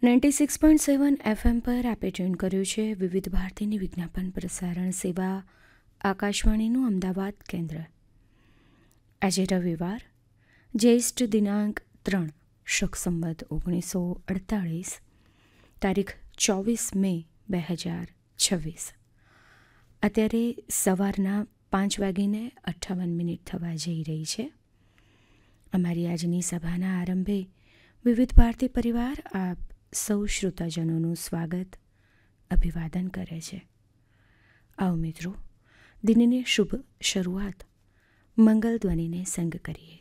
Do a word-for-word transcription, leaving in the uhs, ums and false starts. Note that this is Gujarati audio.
Ninety six point seven FM પર આપે ટ્યુન કર્યું છે વિવિધ ભારતીની વિજ્ઞાપન પ્રસારણ સેવા આકાશવાણીનું અમદાવાદ કેન્દ્ર. આજે રવિવાર જ્યેષ્ઠ દિનાંક ત્રણ શક સંવત ઓગણીસો અડતાળીસ, તારીખ ચોવીસ મે બે હજાર છવ્વીસ. અત્યારે સવારના પાંચ વાગીને અઠ્ઠાવન મિનિટ થવા જઈ રહી છે. અમારી આજની સભાના આરંભે વિવિધ ભારતી પરિવાર આપ સૌ શ્રોતાજનોનું સ્વાગત અભિવાદન કરે છે. આવો મિત્રો, દિનની શુભ શરૂઆત મંગલ ધ્વનિને સંગ કરીએ.